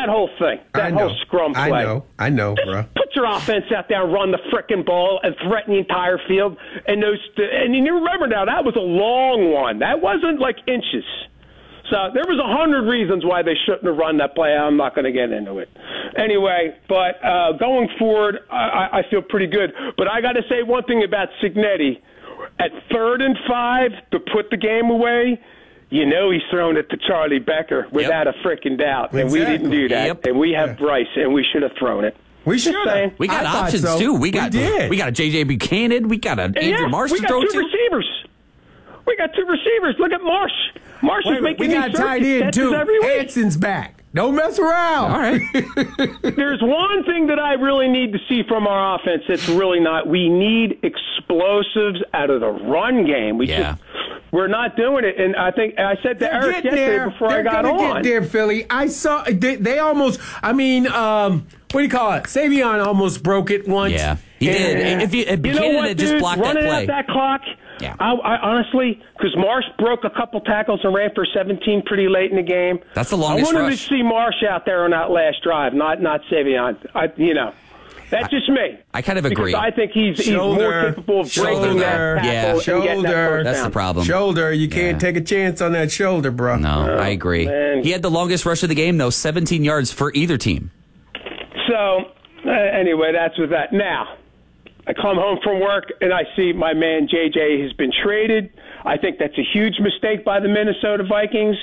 that whole thing, that whole scrum play. I know, bro. Put your offense out there and run the frickin' ball and threaten the entire field. And you remember now, that was a long one. That wasn't like inches. So there was 100 reasons why they shouldn't have run that play. I'm not going to get into it. Anyway, but going forward, I feel pretty good. But I got to say one thing about Cignetti. At 3rd and 5 to put the game away, you know he's thrown it to Charlie Becker without a freaking doubt. And we didn't do that. Yep. And we have Bryce, and we should have thrown it. We should have. We got options, too. We got a J.J. Buchanan. We got an Andrew Marsh to throw to. We got 2 receivers. We got 2 receivers. Look at Marsh. Marsh is making these tight end, too. Hanson's back. Don't mess around. All right. There's one thing that I really need to see from our offense that's really not. We need explosives out of the run game. We're not doing it. And I think I said to Eric yesterday before I got on. They're going to get there, Philly. I saw they almost, what do you call it? Savion almost broke it once. Yeah, he did. If Buchanan had just blocked that play. Running out that clock. Yeah. I honestly, because Marsh broke a couple tackles and ran for 17 pretty late in the game. That's the longest I wanted rush. to see Marsh out there on that last drive, not Savion. That's just me. I kind of agree. Because I think he's more capable of breaking that tackle and getting that first That's down. the problem. Shoulder. You can't take a chance on that shoulder, bro. No, I agree. Man. He had the longest rush of the game, though, 17 yards for either team. So, anyway, that's with that. Now, I come home from work and I see my man JJ has been traded. I think that's a huge mistake by the Minnesota Vikings.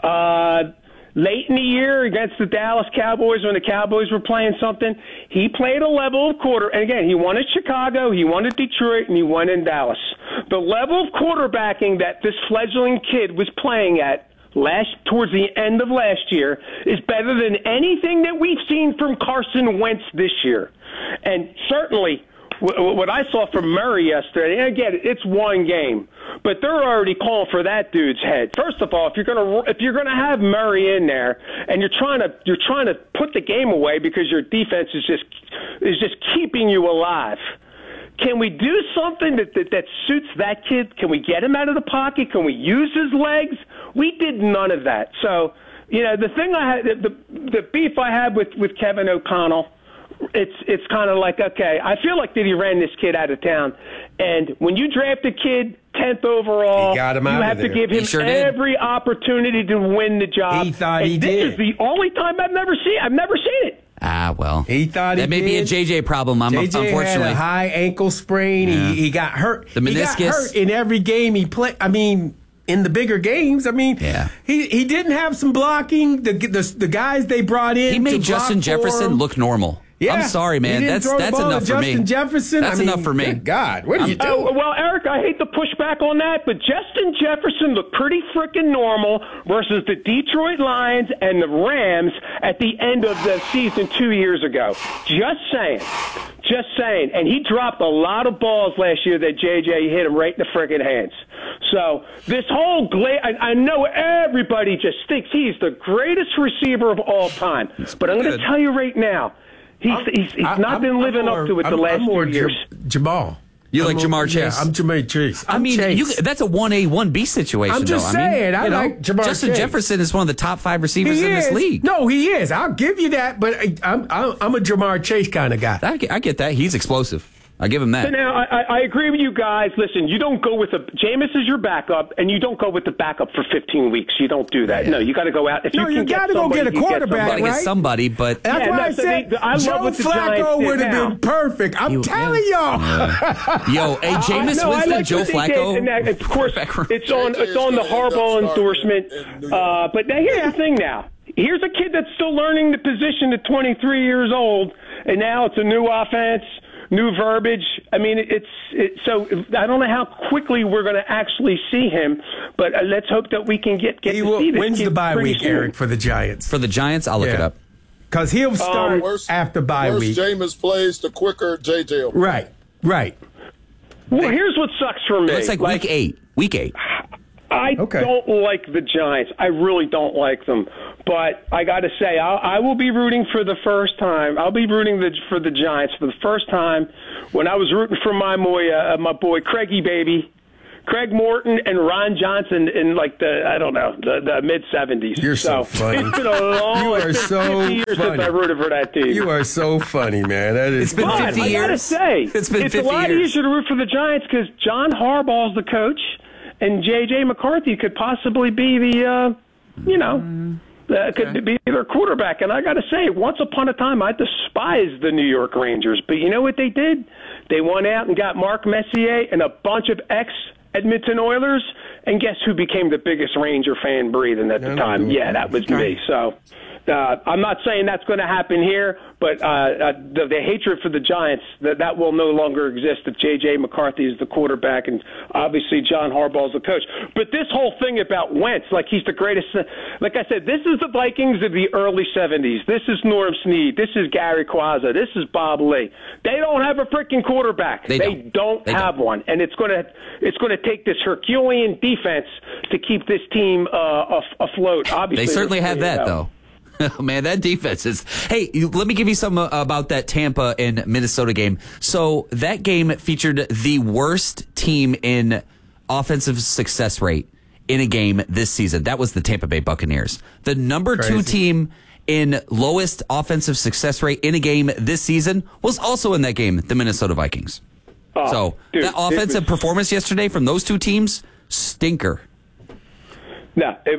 Late in the year against the Dallas Cowboys, when the Cowboys were playing something, he played a level of quarter. And again, he won at Chicago, he won at Detroit, and he won in Dallas. The level of quarterbacking that this fledgling kid was playing at towards the end of last year is better than anything that we've seen from Carson Wentz this year. And certainly what I saw from Murray yesterday, and again, it's one game, but they're already calling for that dude's head. First of all, if you're gonna have Murray in there and you're trying to put the game away because your defense is just keeping you alive, can we do something that suits that kid? Can we get him out of the pocket? Can we use his legs? We did none of that. So, the thing I had, the beef I had with Kevin O'Connell, it's kind of like, okay, I feel like that he ran this kid out of town. And when you draft a kid 10th overall, you have to give him every opportunity to win the job. He thought he did. This is the only time I've never seen it. Well, he thought that may be a JJ problem. Unfortunately, had a high ankle sprain. Yeah. He got hurt. The meniscus. He got hurt in every game he played. I mean, in the bigger games, he didn't have some blocking. The guys they brought in, he made Justin Jefferson look normal. Yeah, I'm sorry, man. That's enough for me. Justin Jefferson. That's enough for me. God, what are you doing? Well, Eric, I hate to push back on that, but Justin Jefferson looked pretty freaking normal versus the Detroit Lions and the Rams at the end of the season 2 years ago. Just saying. And he dropped a lot of balls last year that JJ hit him right in the freaking hands. So this whole I know everybody just thinks he's the greatest receiver of all time, but I'm going to tell you right now, He's not been living up to it the last 2 years. Jamal. You like Jamar Chase? Yeah, I'm Jamar Chase. That's a 1A, 1B situation. I'm just saying. I like Jamar Chase. Justin Jefferson is one of the top 5 receivers in this league. No, he is. I'll give you that, but I'm a Jamar Chase kind of guy. I get that. He's explosive. I give him that. So now, I agree with you guys. Listen, you don't go with Jameis is your backup, and you don't go with the backup for 15 weeks. You don't do that. Yeah. No, you got to go out. You got to go get a quarterback, right? Get somebody, but that's why I said Joe Flacco would have been perfect. I'm telling y'all. Yo, hey, Jameis Winston, Joe Flacco. And of course, it's on the Harbaugh endorsement. But now here's the thing. Now here's a kid that's still learning the position at 23 years old, and now it's a new offense. New verbiage. I mean, so I don't know how quickly we're going to actually see him, but let's hope that we can get to see this. When's the bye week, soon. Eric, for the Giants? For the Giants, I'll look it up. Because he'll start after bye week. Jameis plays, the quicker JJ. Right. Well, here's what sucks for me. It's like week 8. Week 8. I don't like the Giants. I really don't like them. But I got to say, I will be rooting for the first time. I'll be rooting for the Giants for the first time when I was rooting for my boy Craigie baby. Craig Morton and Ron Johnson in like the mid-'70s. You're so funny. It's been a long. You are so 50 years funny. since I rooted for that team. You are so funny, man. That is. It's been 50 years. I gotta say, it's been 50 a lot years. easier to root for the Giants because John Harbaugh's the coach, and J.J. McCarthy could possibly be the, could be their quarterback. And I got to say, once upon a time, I despised the New York Rangers. But you know what they did? They went out and got Mark Messier and a bunch of ex-Edmonton Oilers. And guess who became the biggest Ranger fan breathing at the time? Yeah, that was me. So I'm not saying that's going to happen here, but the hatred for the Giants, that will no longer exist if J.J. McCarthy is the quarterback and obviously John Harbaugh is the coach. But this whole thing about Wentz, like he's the greatest, like I said, this is the Vikings of the early 70s. This is Norm Snead. This is Gary Quazza. This is Bob Lee. They don't have a freaking quarterback. They don't have one. And it's going to take this Herculean defense to keep this team afloat. Obviously, they certainly have that, though. Man, that defense is... Hey, let me give you some about that Tampa and Minnesota game. So that game featured the worst team in offensive success rate in a game this season. That was the Tampa Bay Buccaneers. The number 2 team in lowest offensive success rate in a game this season was also in that game, the Minnesota Vikings. That offensive performance yesterday from those two teams, stinker. No, it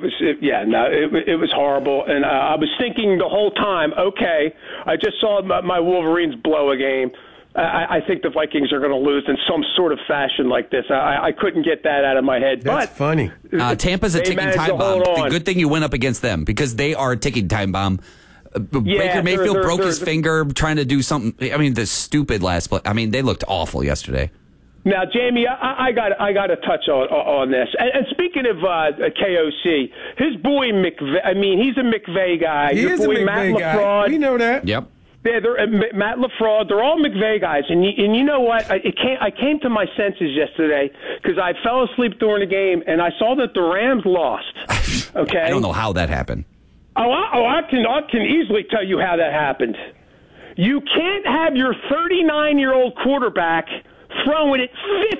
was horrible, and I was thinking the whole time, okay, I just saw my Wolverines blow a game. I think the Vikings are going to lose in some sort of fashion like this. I couldn't get that out of my head. That's funny. Tampa's a ticking time bomb. The good thing you went up against them because they are a ticking time bomb. Baker Mayfield broke his finger trying to do something. I mean, the stupid last play. I mean, they looked awful yesterday. Now, Jamie, I got to touch on this. And speaking of KOC, his boy McVay. I mean, he's a McVay guy. He is a McVay guy. We know that. Yep. They're Matt LaFraud. They're all McVay guys. And you know what? I came to my senses yesterday because I fell asleep during the game and I saw that the Rams lost. Okay. I don't know how that happened. I can easily tell you how that happened. You can't have your 39-year-old quarterback throwing it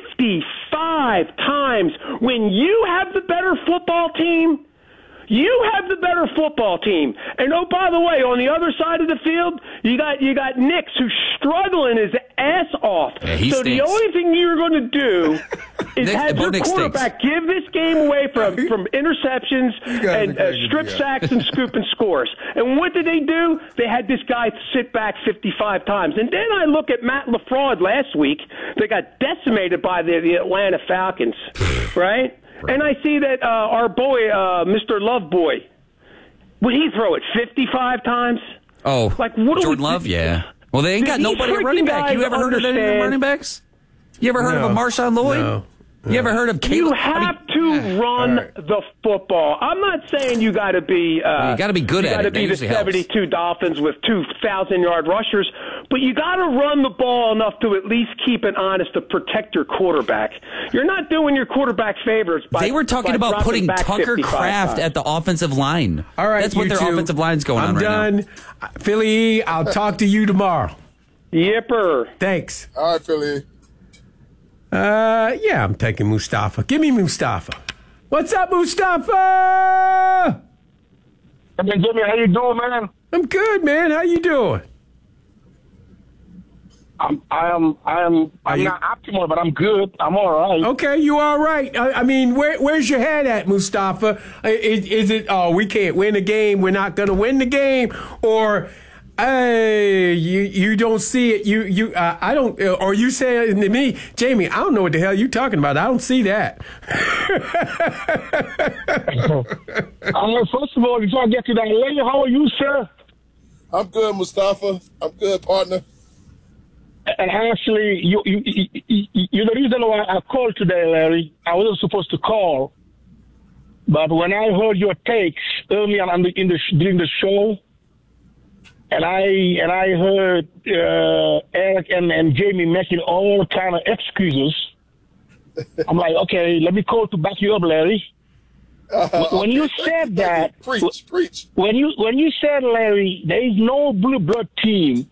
55 times when you have the better football team. You have the better football team. And oh, by the way, on the other side of the field, you got Nix who's struggling his ass off. Yeah, so stinks. The only thing you're going to do is have your quarterback give this game away from interceptions and strip sacks and scoop and scores. And what did they do? They had this guy sit back 55 times. And then I look at Matt LaFraud last week. They got decimated by the Atlanta Falcons, right? And I see that our boy, Mr. Loveboy, would he throw it 55 times? Oh, like what Jordan Love, yeah. Well, they ain't got nobody at running back. You ever heard of any of the running backs? You ever heard of a Marshawn Lloyd? No. You ever heard of Caleb? You have to run the football. I'm not saying you got to be. You got to be good at it. You got to be the 72 Dolphins with 2,000-yard rushers, but you got to run the ball enough to at least keep it honest to protect your quarterback. You're not doing your quarterback favors. They were talking about putting Tucker Kraft at the offensive line. All right, that's what their offensive line's going on right now. I'm done. Philly, I'll talk to you tomorrow. Yipper. Thanks. All right, Philly. Yeah, I'm taking Mustafa. Give me Mustafa. What's up, Mustafa? Hey, Jimmy, how you doing, man? I'm good, man. How you doing? I'm not optimal, but I'm good. I'm all right. Okay, you all right. I mean, where's your head at, Mustafa? Is it, we can't win the game, we're not going to win the game, or... Hey, you don't see it. I don't. Or you saying to me, Jamie, I don't know what the hell you talking about. I don't see that. First of all, before I get to that, Larry, how are you, sir? I'm good, Mustafa. I'm good, partner. And actually, you're the reason why I called today, Larry. I wasn't supposed to call, but when I heard your takes earlier during the show. And I heard Eric and Jamie making all kind of excuses. I'm like, okay, let me call to back you up, Larry. When you said that, preach. When you said, Larry, there is no blue blood team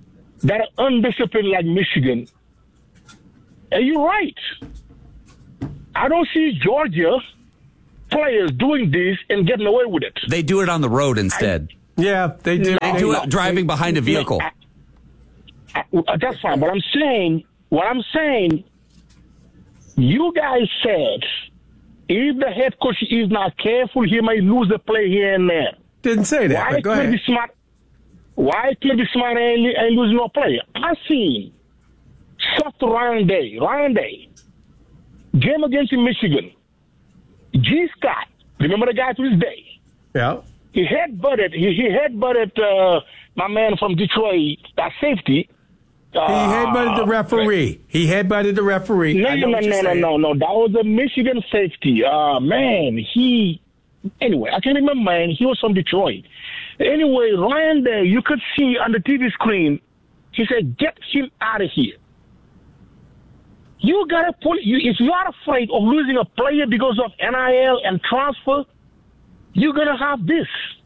that are undisciplined like Michigan. And you're right. I don't see Georgia players doing this and getting away with it. They do it on the road instead. Yeah, they do. They do it driving behind a vehicle. That's fine. But what I'm saying, you guys said if the head coach is not careful, he might lose the play here and there. Didn't say that, but go ahead. Why could be smart and lose no play? I seen soft Ryan Day, game against Michigan. G. Scott, remember the guy to this day? Yeah. He headbutted my man from Detroit, that safety. He headbutted the referee. No. That was a Michigan safety. Man, anyway, I can't remember, man. He was from Detroit. Anyway, Ryan Day, you could see on the TV screen, he said, get him out of here. You gotta if you are afraid of losing a player because of NIL and transfer, you're gonna have this.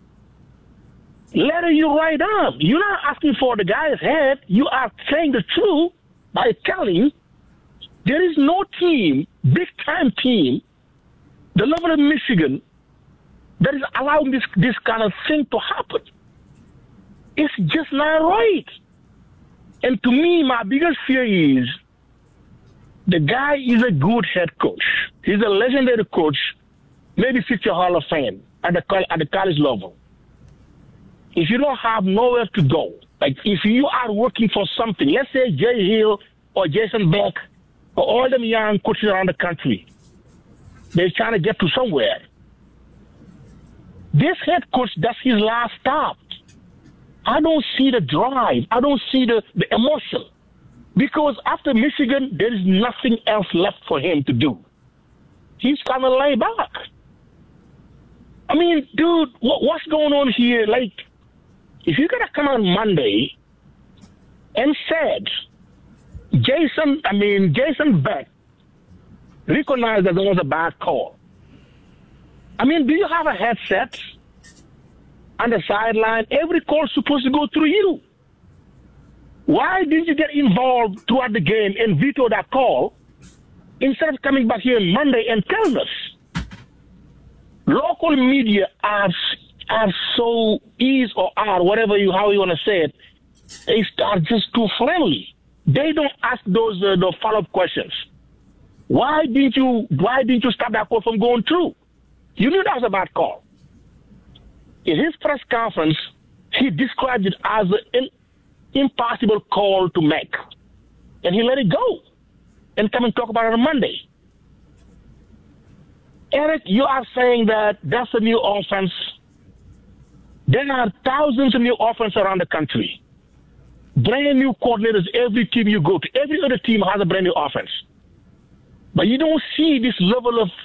Let you right on. You're not asking for the guy's head. You are saying the truth by telling there is no team, big time team, the level of Michigan, that is allowing this kind of thing to happen. It's just not right. And to me, my biggest fear is the guy is a good head coach. He's a legendary coach, maybe future Hall of Fame at the college level. If you don't have nowhere to go, like if you are working for something, let's say Jay Hill or Jason Beck or all them young coaches around the country, they're trying to get to somewhere. This head coach, that's his last stop. I don't see the drive. I don't see the emotion. Because after Michigan, there is nothing else left for him to do. He's kind of laid back. I mean, dude, what's going on here? Like, if you're going to come on Monday and said, Jason Beck recognized that there was a bad call. I mean, do you have a headset on the sideline? Every call is supposed to go through you. Why didn't you get involved throughout the game and veto that call instead of coming back here Monday and telling us? Local media are so whatever how you want to say it, they are just too friendly. They don't ask those follow-up questions. Why didn't you stop that call from going through? You knew that was a bad call. In his press conference, he described it as an impossible call to make. And he let it go and come and talk about it on Monday. Eric, you are saying that that's a new offense. There are thousands of new offenses around the country. Brand new coordinators, every team you go to. Every other team has a brand new offense. But you don't see this level of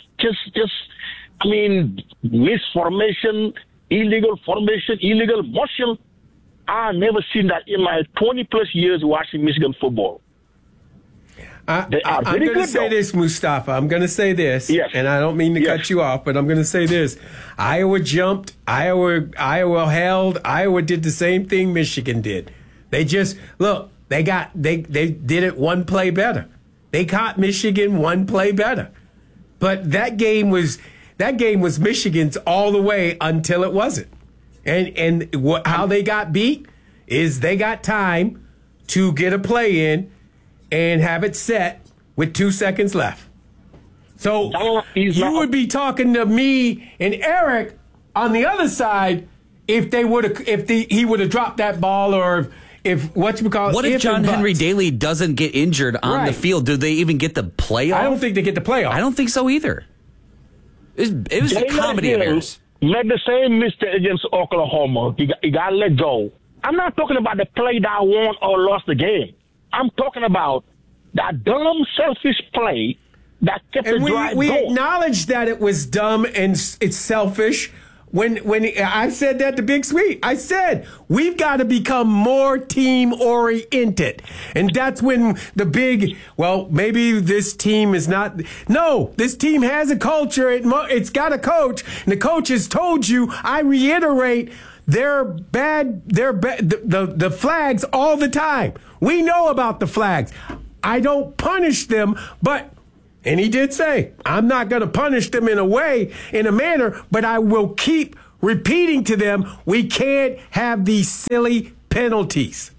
misformation, illegal formation, illegal motion. I've never seen that in my 20-plus years watching Michigan football. I'm going to say this, Mustafa. I'm going to say this, yes. And I don't mean to cut you off, but I'm going to say this. Iowa jumped. Iowa held. Iowa did the same thing Michigan did. They just they did it one play better. They caught Michigan one play better. But that game was Michigan's all the way until it wasn't. And how they got beat is they got time to get a play in and have it set with 2 seconds left. So you would be talking to me and Eric on the other side if he would have dropped that ball, or if What if John Henry Daly doesn't get injured on the field? Do they even get the playoff? I don't think they get the playoff. I don't think so either. It was a comedy of errors. Made the same mistake against Oklahoma. He got let go. I'm not talking about the play that won or lost the game. I'm talking about that dumb, selfish play that kept the drive going. We acknowledged that it was dumb and it's selfish. When I said that to Big Sweet, I said, we've got to become more team-oriented. And that's when maybe this team is not. No, this team has a culture. It's got a coach. And the coach has told you, I reiterate, they're bad, the flags all the time. We know about the flags. I don't punish them, but And he did say, I'm not going to punish them in a manner, but I will keep repeating to them, we can't have these silly penalties.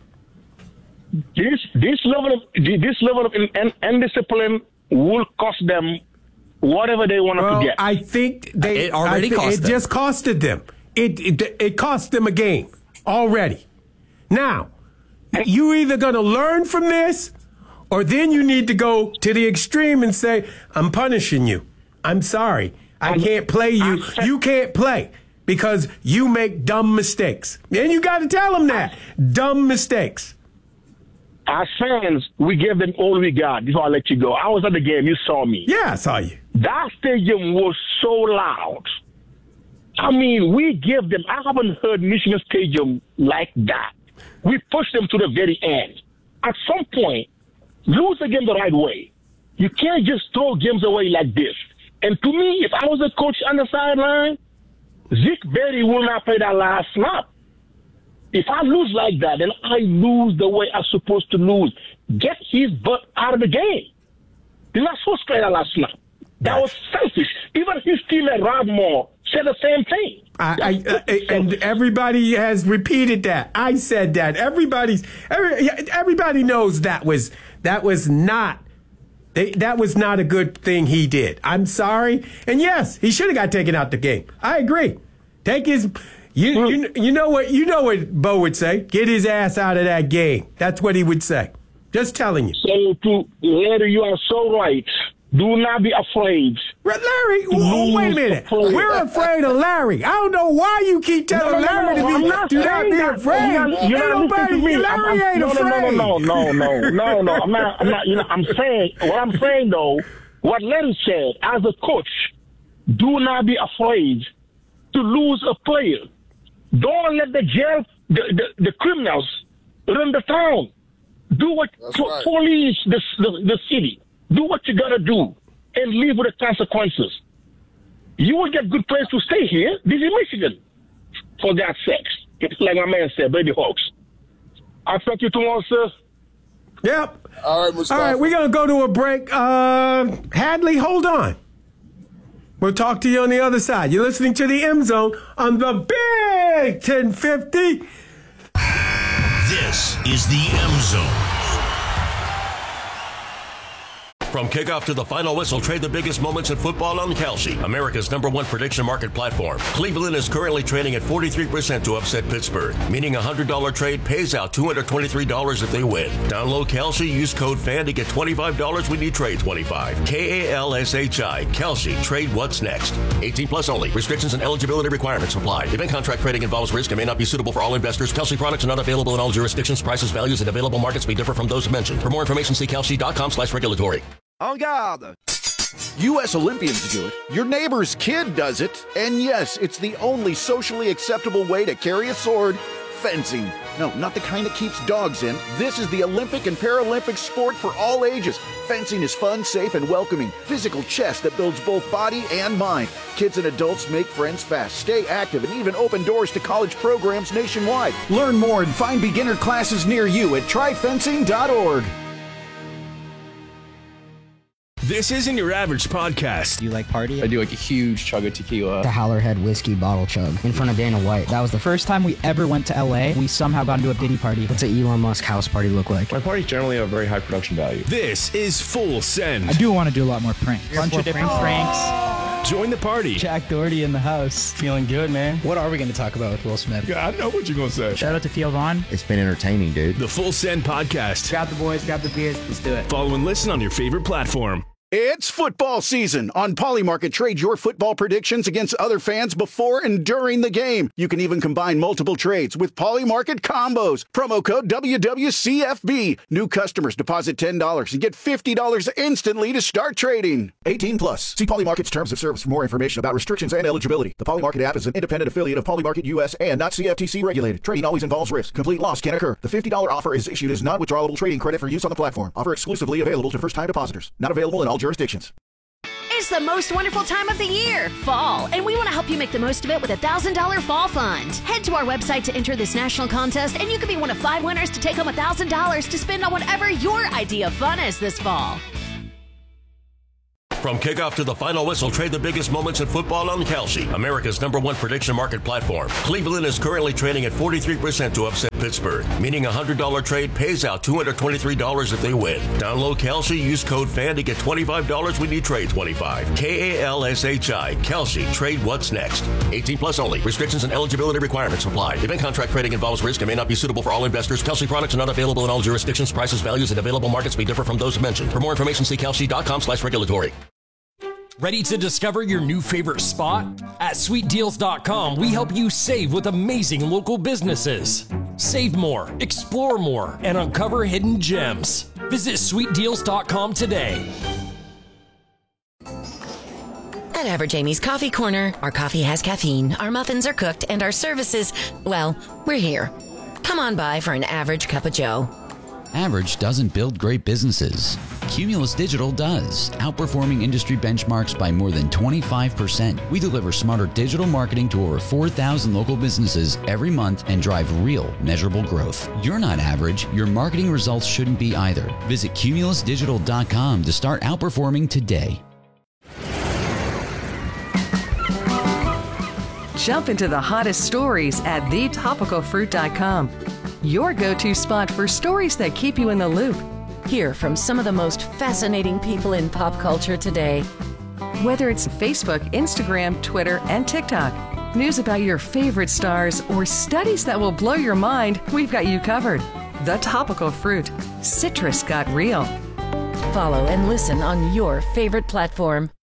This level of indiscipline will cost them whatever they want to get. I think it already cost them. It just costed them. It cost them a game already. Now, you either going to learn from this, or then you need to go to the extreme and say, I'm punishing you. I'm sorry. I can't play you. You can't play because you make dumb mistakes. And you got to tell them that. Dumb mistakes. As fans, we gave them all we got before I let you go. I was at the game. You saw me. Yeah, I saw you. That stadium was so loud. I mean, we gave them, I haven't heard Michigan Stadium like that. We pushed them to the very end. At some point, lose the game the right way. You can't just throw games away like this. And to me, if I was a coach on the sideline, Zeke Berry will not play that last snap. If I lose like that, then I lose the way I'm supposed to lose. Get his butt out of the game. You're not supposed to play that last snap. That was selfish. Even his teammate Rod Moore said the same thing. And everybody has repeated that. I said that. Everybody knows that was not a good thing he did. I'm sorry. And yes, he should have got taken out the game. I agree. Take his. You know what Bo would say. Get his ass out of that game. That's what he would say. Just telling you. So, Larry, you are so right. Do not be afraid. Larry, wait a minute. We're afraid of Larry. I don't know why you keep telling Larry to do not be afraid. Larry ain't afraid. No. I'm not. You know, I'm saying though, what Larry said as a coach, do not be afraid to lose a player. Don't let the criminals run the town. Do what police the city. Do what you gotta do and live with the consequences. You will get good players to stay here. This is Michigan. For God's sakes. It's like my man said, baby Hawks. I'll talk to you tomorrow, sir. Yep. All right, Mustafa. All right, we're gonna go to a break. Hadley, hold on. We'll talk to you on the other side. You're listening to the M Zone on the Big 1050. This is the M Zone. From kickoff to the final whistle, trade the biggest moments in football on Kalshi, America's #1 prediction market platform. Cleveland is currently trading at 43% to upset Pittsburgh, meaning a $100 trade pays out $223 if they win. Download Kalshi, use code FAN to get $25 when you trade 25. KALSHI, Kalshi, trade what's next. 18 plus only. Restrictions and eligibility requirements apply. Event contract trading involves risk and may not be suitable for all investors. Kalshi products are not available in all jurisdictions. Prices, values, and available markets may differ from those mentioned. For more information, see kalshi.com/regulatory. En garde! U.S. Olympians do it. Your neighbor's kid does it. And yes, it's the only socially acceptable way to carry a sword. Fencing. No, not the kind that keeps dogs in. This is the Olympic and Paralympic sport for all ages. Fencing is fun, safe, and welcoming. Physical chess that builds both body and mind. Kids and adults make friends fast, stay active, and even open doors to college programs nationwide. Learn more and find beginner classes near you at tryfencing.org. This isn't your average podcast. Do you like party? I do like a huge chug of tequila. The Howlerhead whiskey bottle chug in front of Dana White. That was the first time we ever went to LA. We somehow got into a Diddy party. What's an Elon Musk house party look like? My parties generally have very high production value. This is Full Send. I do want to do a lot more pranks. A bunch of different pranks. Join the party. Jack Doherty in the house. Feeling good, man. What are we going to talk about with Will Smith? Yeah, I know what you're going to say. Shout out to Theo Vaughn. It's been entertaining, dude. The Full Send podcast. Grab the boys, grab the beers. Let's do it. Follow and listen on your favorite platform. It's football season. On Polymarket, trade your football predictions against other fans before and during the game. You can even combine multiple trades with Polymarket combos. Promo code WWCFB. New customers deposit $10 and get $50 instantly to start trading. 18 plus. See Polymarket's terms of service for more information about restrictions and eligibility. The Polymarket app is an independent affiliate of Polymarket US and not CFTC regulated. Trading always involves risk. Complete loss can occur. The $50 offer is issued as non-withdrawable trading credit for use on the platform. Offer exclusively available to first-time depositors. Not available in all jurisdictions. It's the most wonderful time of the year, fall, and we want to help you make the most of it with a $1,000 fall fund. Head to our website to enter this national contest, and you could be one of 5 winners to take home $1,000 to spend on whatever your idea of fun is this fall. From kickoff to the final whistle, trade the biggest moments in football on Kalshi, America's #1 prediction market platform. Cleveland is currently trading at 43% to upset Pittsburgh, meaning a $100 trade pays out $223 if they win. Download Kalshi, use code FAN to get $25 when you trade 25. KALSHI, Kalshi, trade what's next. 18 plus only. Restrictions and eligibility requirements apply. Event contract trading involves risk and may not be suitable for all investors. Kalshi products are not available in all jurisdictions. Prices, values, and available markets may differ from those mentioned. For more information, see kalshi.com/regulatory. Ready to discover your new favorite spot? At sweetdeals.com, we help you save with amazing local businesses. Save more, explore more, and uncover hidden gems. Visit sweetdeals.com today. At Average Amy's Coffee Corner, our coffee has caffeine, our muffins are cooked, and our services, well, we're here. Come on by for an average cup of joe. Average doesn't build great businesses. Cumulus Digital does, outperforming industry benchmarks by more than 25%. We deliver smarter digital marketing to over 4,000 local businesses every month and drive real, measurable growth. You're not average. Your marketing results shouldn't be either. Visit cumulusdigital.com to start outperforming today. Jump into the hottest stories at thetopicalfruit.com. Your go-to spot for stories that keep you in the loop. Hear from some of the most fascinating people in pop culture today. Whether it's Facebook, Instagram, Twitter, and TikTok, news about your favorite stars, or studies that will blow your mind, we've got you covered. The Topical Fruit. Citrus got real. Follow and listen on your favorite platform.